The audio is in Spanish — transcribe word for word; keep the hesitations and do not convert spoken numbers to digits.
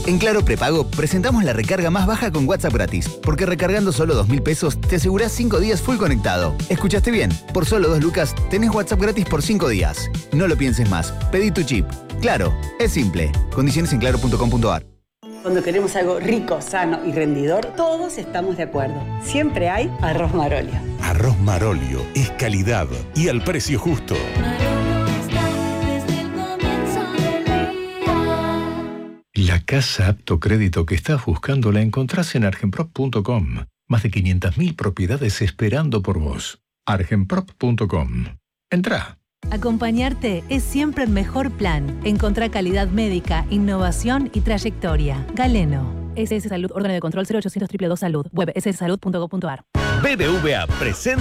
En Claro Prepago presentamos la recarga más baja con WhatsApp gratis, porque recargando solo dos mil pesos te asegurás cinco días full conectado. ¿Escuchaste bien? Por solo dos lucas tenés WhatsApp gratis por cinco días. No lo pienses más, pedí tu chip. Claro, es simple. Condiciones en claro punto com punto a r. Cuando queremos algo rico, sano y rendidor, todos estamos de acuerdo. Siempre hay Arroz Marolio. Arroz Marolio es calidad y al precio justo. La casa apto crédito que estás buscando la encontrás en argenprop punto com. Más de quinientas mil propiedades esperando por vos. argenprop punto com. Entrá. Acompañarte es siempre el mejor plan. Encontrá calidad médica, innovación y trayectoria. Galeno. S S Salud, órgano de control cero ochocientos dos dos dos Salud. Web esse esse salud punto gov punto a r. B B V A presenta